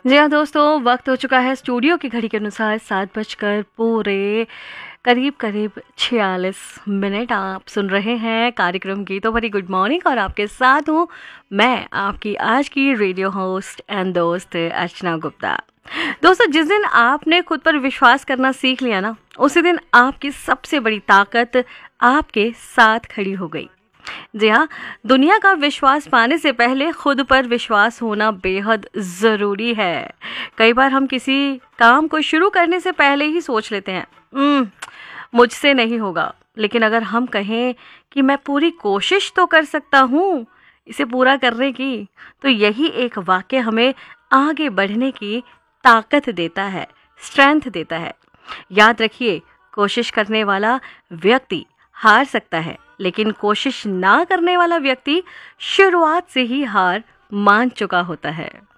जी हाँ दोस्तों, वक्त हो चुका है स्टूडियो की घड़ी के अनुसार 7 बजकर पूरे करीब करीब 46 मिनट। आप सुन रहे हैं कार्यक्रम गीतों भरी गुड मॉर्निंग और आपके साथ हूँ मैं, आपकी आज की रेडियो होस्ट एंड दोस्त अर्चना गुप्ता। दोस्तों, जिस दिन आपने खुद पर विश्वास करना सीख लिया ना, उसी दिन आपकी सबसे बड़ी ताकत आपके साथ खड़ी हो गई। जी हाँ, दुनिया का विश्वास पाने से पहले खुद पर विश्वास होना बेहद ज़रूरी है। कई बार हम किसी काम को शुरू करने से पहले ही सोच लेते हैं, मुझसे नहीं होगा। लेकिन अगर हम कहें कि मैं पूरी कोशिश तो कर सकता हूँ इसे पूरा करने की, तो यही एक वाक्य हमें आगे बढ़ने की ताकत देता है, स्ट्रेंथ देता है। याद रखिए, कोशिश करने वाला व्यक्ति हार सकता है, लेकिन कोशिश ना करने वाला व्यक्ति शुरुआत से ही हार मान चुका होता है।